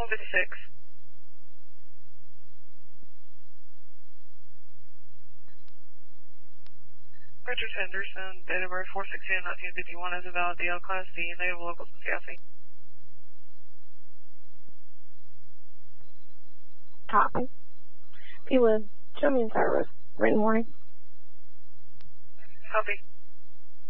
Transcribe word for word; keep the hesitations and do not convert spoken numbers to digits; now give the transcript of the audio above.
one fifty-six. Richard Henderson, date of birth four sixteen nineteen fifty-one, as a valid D L Class D, native local Cincinnati. Copy. He was, show me in service. Written warning. Copy.